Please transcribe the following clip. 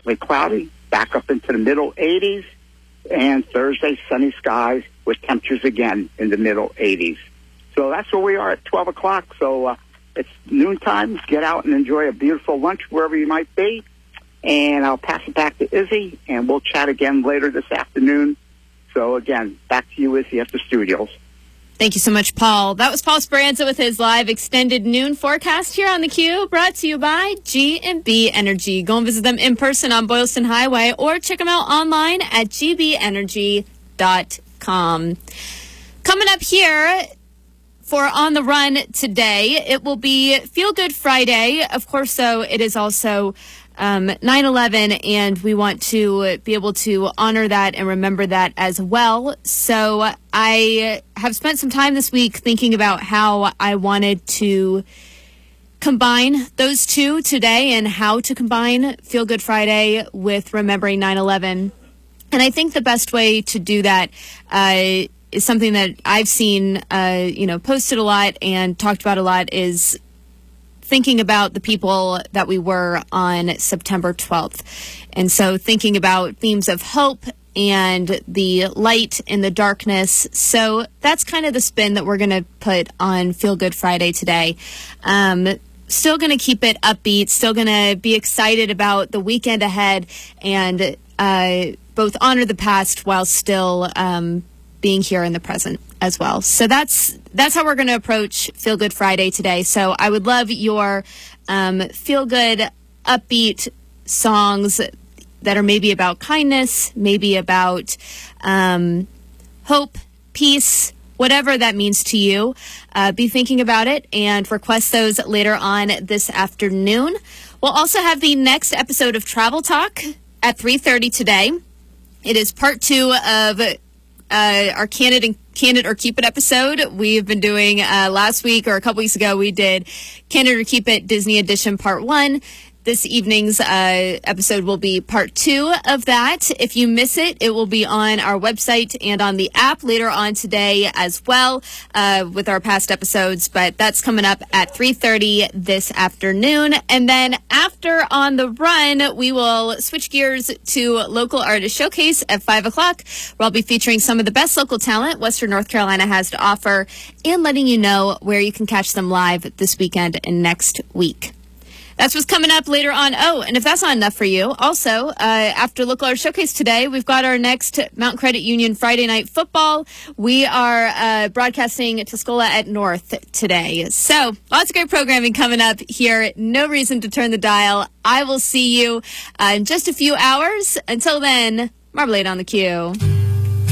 partly cloudy, back up into the middle 80s. And Thursday, sunny skies with temperatures again in the middle 80s. So that's where we are at 12 o'clock. So it's noontime. Get out and enjoy a beautiful lunch wherever you might be. And I'll pass it back to Izzy, and we'll chat again later this afternoon. So, again, back to you, Izzy, at the studios. Thank you so much, Paul. That was Paul Speranza with his live extended noon forecast here on theCUBE, brought to you by G&B Energy. Go and visit them in person on Boylston Highway or check them out online at gbenergy.com. Coming up here for On the Run today, it will be Feel Good Friday. Of course, though, it is also 9/11, and we want to be able to honor that and remember that as well. So I have spent some time this week thinking about how I wanted to combine those two today and how to combine Feel Good Friday with remembering 9/11. And I think the best way to do that is something that I've seen posted a lot and talked about a lot, is thinking about the people that we were on September 12th. And so thinking about themes of hope and the light in the darkness. So that's kind of the spin that we're going to put on Feel Good Friday today. Still going to keep it upbeat, still going to be excited about the weekend ahead, and both honor the past while still being here in the present as well. So that's how we're going to approach Feel Good Friday today. So I would love your feel good, upbeat songs that are maybe about kindness, maybe about hope, peace, whatever that means to you. Be thinking about it and request those later on this afternoon. We'll also have the next episode of Travel Talk at 3:30 today. It is part 2 of our Candid or Keep It episode. We've been doing last week, or a couple weeks ago, we did Candid or Keep It Disney Edition Part 1. This evening's episode will be part 2 of that. If you miss it, it will be on our website and on the app later on today as well with our past episodes. But that's coming up at 3:30 this afternoon. And then after On the Run, we will switch gears to Local Artist Showcase at 5 o'clock, where I'll be featuring some of the best local talent Western North Carolina has to offer and letting you know where you can catch them live this weekend and next week. That's what's coming up later on. Oh, and if that's not enough for you, also, after Local Artist Showcase today, we've got our next Mountain Credit Union Friday Night Football. We are broadcasting Tuscola at North today. So, lots of great programming coming up here. No reason to turn the dial. I will see you in just a few hours. Until then, Marmalade on the Q.